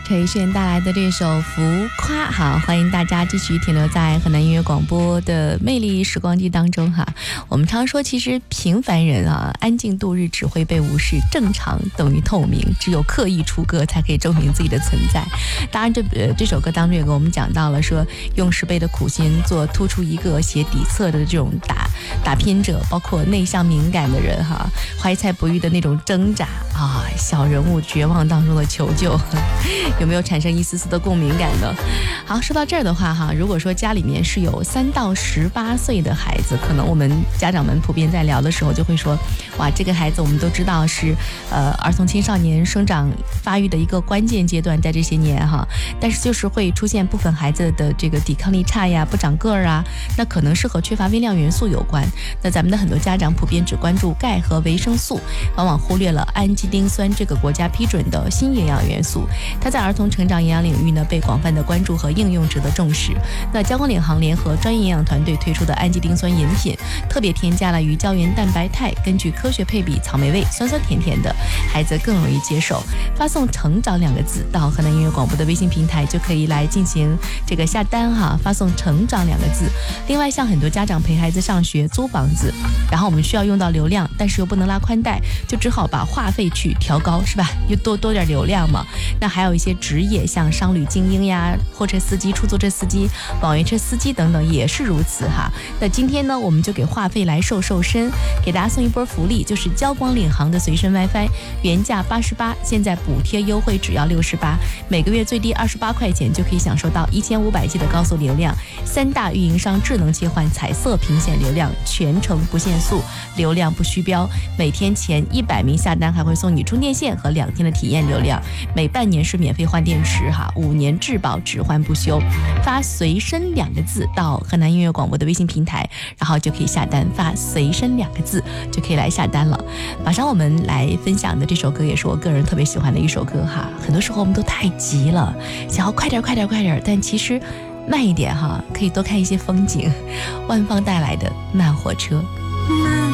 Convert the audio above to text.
陈奕迅带来的这首《浮夸》，好，欢迎大家继续停留在河南音乐广播的魅力时光机当中哈。我们常说，其实平凡人啊，安静度日只会被无视，正常等于透明，只有刻意出歌才可以证明自己的存在。当然这首歌当中也给我们讲到了说，用10倍的苦心做突出一个写底册的这种打拼者，包括内向敏感的人哈，怀才不遇的那种挣扎啊，小人物绝望当中的求救，有没有产生一丝丝的共鸣感呢？好，说到这儿的话哈，如果说家里面是有3到18岁的孩子，可能我们家长们普遍在聊的时候就会说，哇，这个孩子我们都知道是儿童青少年生长发育的一个关键阶段，在这些年哈，但是就是会出现部分孩子的这个抵抗力差呀，不长个儿啊，那可能是和缺乏微量元素有关。那咱们的很多家长普遍只关注钙和维生素，往往忽略了氨基丁酸这个国家批准的新营养元素，它在儿童成长营养领域呢被广泛的关注和应用值得重视。那交光领航联合专业营养团队推出的氨基丁酸饮品，特别添加了鱼胶原蛋白肽，根据科学配比，草莓味，酸酸甜甜的，孩子更容易接受。发送成长2个字到河南音乐广播的微信平台，就可以来进行这个下单哈，发送成长2个字。另外，像很多家长陪孩子上学租房子，然后我们需要用到流量，但是又不能拉宽带，就只好把话费去调高，是吧？又多点流量嘛。那还有一些职业，像商旅精英呀、货车司机、出租车司机、网约车司机等等，也是如此哈。那今天呢，我们就给话费来瘦身，给大家送一波福利，就是交光领航的随身 WiFi， 原价88，现在补贴优惠只要68，每个月最低28块钱就可以享受到1500G 的高速流量，3大运营商智能切换彩色屏显流量，全程不限速，流量不虚标，每天前100名下单还会送你充电线和2天的体验流量，每半年是免费换电池哈，5年质保只换不修。发随身2个字到河南音乐广播的微信平台，然后就可以下单，发随身2个字就可以来下单了。马上我们来分享的这首歌也是我个人特别喜欢的一首歌哈，很多时候我们都太急了，想要快点，但其实慢一点哈，可以多看一些风景。万芳带来的慢火车。